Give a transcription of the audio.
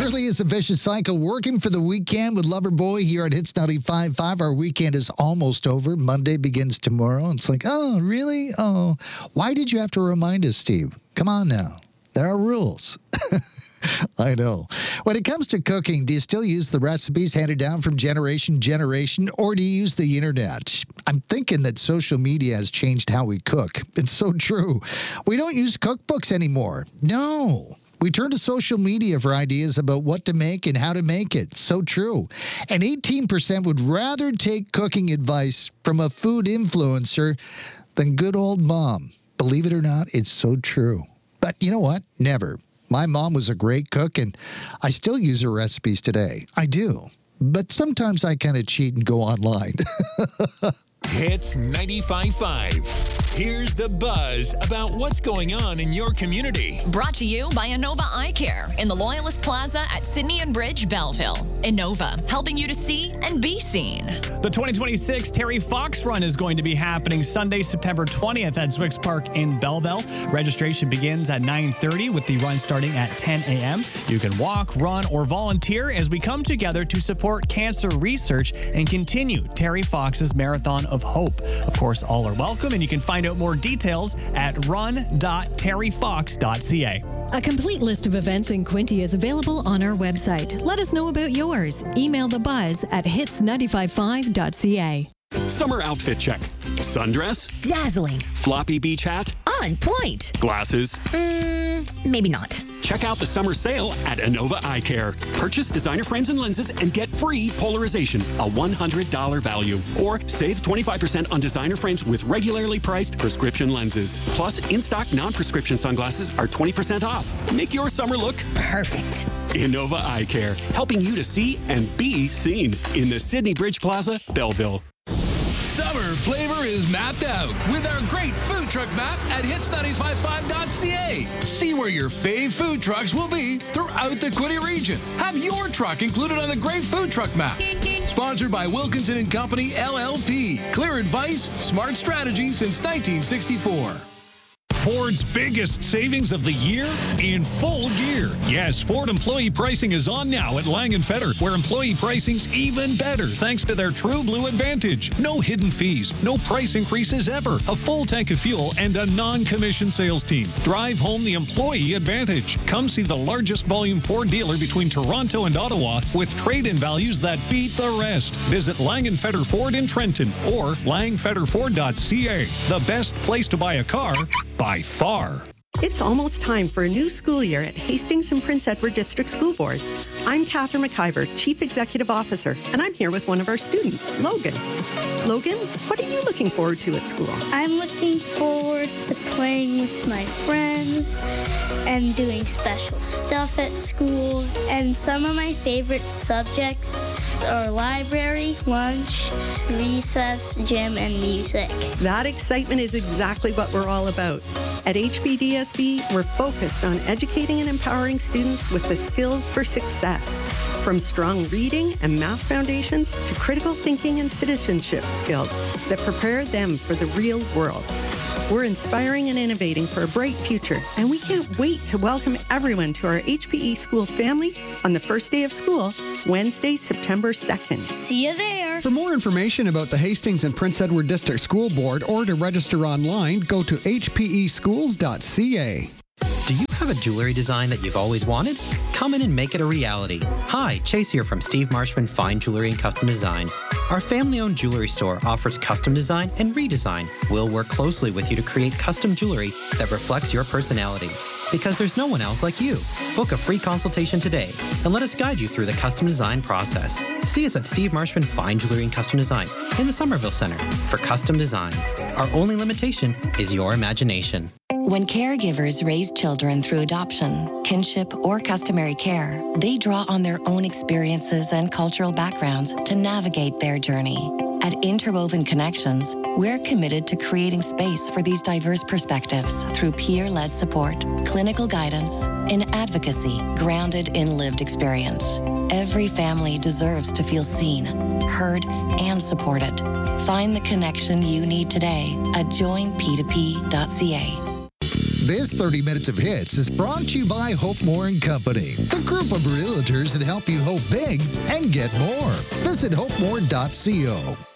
Surely it's a vicious cycle. Working for the weekend with Loverboy here at Hits 95.5. Our weekend is almost over. Monday begins tomorrow. It's like, oh, really? Oh, why did you have to remind us, Steve? Come on now. There are rules. I know. When it comes to cooking, do you still use the recipes handed down from generation to generation, or do you use the internet? I'm thinking that social media has changed how we cook. It's so true. We don't use cookbooks anymore. No. We turn to social media for ideas about what to make and how to make it. So true. And 18% would rather take cooking advice from a food influencer than good old mom. Believe it or not, it's so true. But you know what? Never. My mom was a great cook, and I still use her recipes today. I do. But sometimes I kind of cheat and go online. Hits 95.5. Here's the buzz about what's going on in your community. Brought to you by Innova Eye Care in the Loyalist Plaza at Sydney and Bridge, Belleville. Innova, helping you to see and be seen. The 2026 Terry Fox Run is going to be happening Sunday, September 20th at Zwicks Park in Belleville. Registration begins at 9:30 with the run starting at 10 a.m. You can walk, run, or volunteer as we come together to support cancer research and continue Terry Fox's Marathon of Hope. Of course, all are welcome, and you can find out more details at run.terryfox.ca. A complete list of events in Quinte is available on our website. Let us know about yours. Email the buzz at hits955.ca. Summer outfit check. Sundress? Dazzling. Floppy beach hat? On point. Glasses? Maybe not. Check out the summer sale at Innova Eye Care. Purchase designer frames and lenses and get free polarization, a $100 value. Or save 25% on designer frames with regularly priced prescription lenses. Plus, in-stock non-prescription sunglasses are 20% off. Make your summer look perfect. Innova Eye Care, helping you to see and be seen in the Sydney Bridge Plaza, Belleville. Summer flavor is mapped out with our great food truck map at hits955.ca. See where your fave food trucks will be throughout the Quinte region. Have your truck included on the great food truck map. Sponsored by Wilkinson & Company, LLP. Clear advice, smart strategy since 1964. Ford's biggest savings of the year in full gear. Yes, Ford employee pricing is on now at Lang & Fetter, where employee pricing's even better thanks to their True Blue Advantage. No hidden fees, no price increases ever, a full tank of fuel, and a non-commissioned sales team. Drive home the employee advantage. Come see the largest volume Ford dealer between Toronto and Ottawa with trade-in values that beat the rest. Visit Lang & Fetter Ford in Trenton or langfetterford.ca. The best place to buy a car by far. It's almost time for a new school year at Hastings and Prince Edward District School Board. I'm Catherine McIver, Chief Executive Officer, and I'm here with one of our students, Logan. Logan, what are you looking forward to at school? I'm looking forward to playing with my friends and doing special stuff at school. And some of my favorite subjects are library, lunch, recess, gym, and music. That excitement is exactly what we're all about. At HBDSB, we're focused on educating and empowering students with the skills for success, from strong reading and math foundations to critical thinking and citizenship skills that prepare them for the real world. We're inspiring and innovating for a bright future, and we can't wait to welcome everyone to our HPE Schools family on the first day of school, Wednesday, September 2nd. See you there. For more information about the Hastings and Prince Edward District School Board or to register online, go to hpeschools.ca. Do you have a jewelry design that you've always wanted? Come in and make it a reality. Hi, Chase here from Steve Marshman Fine Jewelry and Custom Design. Our family-owned jewelry store offers custom design and redesign. We'll work closely with you to create custom jewelry that reflects your personality. Because there's no one else like you. Book a free consultation today and let us guide you through the custom design process. See us at Steve Marshman Fine Jewelry and Custom Design in the Somerville Center for custom design. Our only limitation is your imagination. When caregivers raise children through adoption, kinship, or customary care, they draw on their own experiences and cultural backgrounds to navigate their journey. At Interwoven Connections, we're committed to creating space for these diverse perspectives through peer-led support, clinical guidance, and advocacy grounded in lived experience. Every family deserves to feel seen, heard, and supported. Find the connection you need today at joinp2p.ca. This 30 Minutes of Hits is brought to you by Hope More & Company, the group of realtors that help you hope big and get more. Visit hopemore.co.